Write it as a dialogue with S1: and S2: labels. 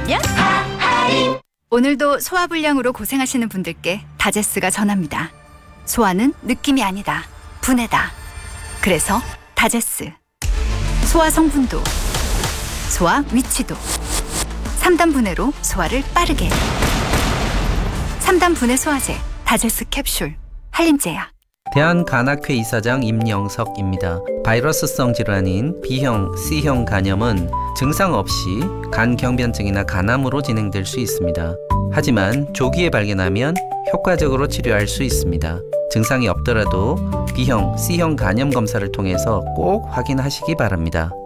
S1: 하면 오늘도 소화불량으로 고생하시는 분들께 다제스가 전합니다. 소화는 느낌이 아니다. 분해다. 그래서 다제스. 소화 성분도, 소화 위치도 3단 분해로 소화를 빠르게. 3단 분해 소화제 다제스 캡슐 한림제약.
S2: 대한간학회 이사장 임영석입니다. 바이러스성 질환인 B형, C형 간염은 증상 없이 간경변증이나 간암으로 진행될 수 있습니다. 하지만 조기에 발견하면 효과적으로 치료할 수 있습니다. 증상이 없더라도 B형, C형 간염 검사를 통해서 꼭 확인하시기 바랍니다.